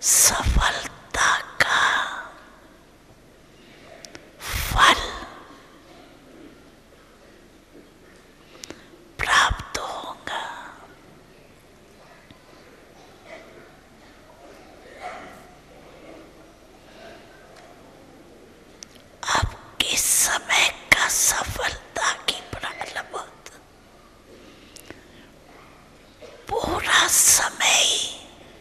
सफलता का फल प्राप्त होगा। अब किस समय का सफलता की प्रारंभ, पूरा समय ही,